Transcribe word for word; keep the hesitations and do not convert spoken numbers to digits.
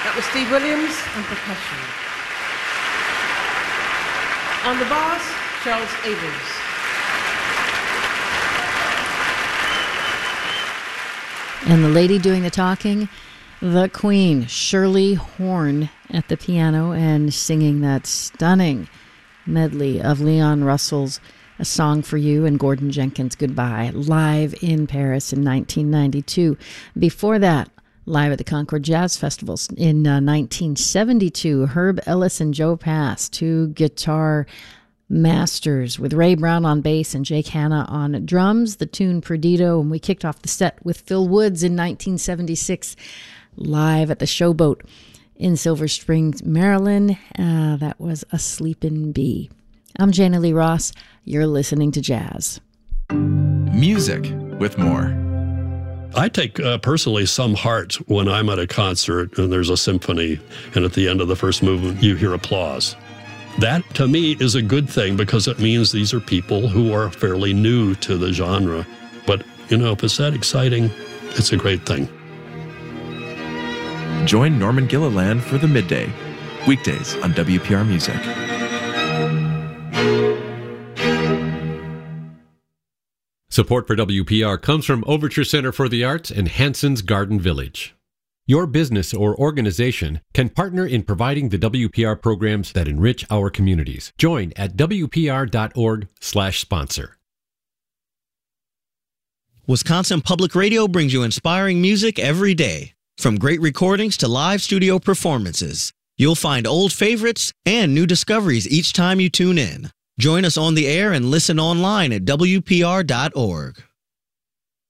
That was Steve Williams on percussion. On the bass, Charles Abrams. And the lady doing the talking, the Queen, Shirley Horn, at the piano and singing that stunning medley of Leon Russell's A Song for You and Gordon Jenkins' Goodbye, live in Paris in nineteen ninety-two. Before that, live at the Concord Jazz Festival in uh, nineteen seventy-two, Herb Ellis and Joe Pass, two guitar masters with Ray Brown on bass and Jake Hanna on drums, the tune Perdido, and we kicked off the set with Phil Woods in nineteen seventy-six, live at the Showboat in Silver Springs, Maryland. Uh, that was A Sleepin' Bee. I'm Jana Lee Ross. You're listening to Jazz. Music with more. I take uh, personally some heart when I'm at a concert and there's a symphony, and at the end of the first movement, you hear applause. That, to me, is a good thing because it means these are people who are fairly new to the genre. But, you know, if it's that exciting, it's a great thing. Join Norman Gilliland for The Midday, weekdays on W P R Music. Support for W P R comes from Overture Center for the Arts and Hanson's Garden Village. Your business or organization can partner in providing the W P R programs that enrich our communities. Join at W P R dot org slash sponsor. Wisconsin Public Radio brings you inspiring music every day. From great recordings to live studio performances, you'll find old favorites and new discoveries each time you tune in. Join us on the air and listen online at W P R dot org.